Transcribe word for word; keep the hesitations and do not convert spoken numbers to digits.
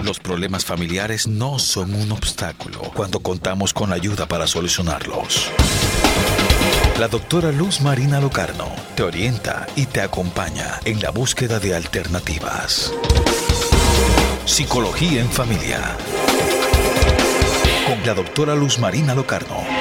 Los problemas familiares no son un obstáculo cuando contamos con ayuda para solucionarlos. La doctora Luz Marina Locarno te orienta y te acompaña en la búsqueda de alternativas. Psicología en Familia. Con la doctora Luz Marina Locarno.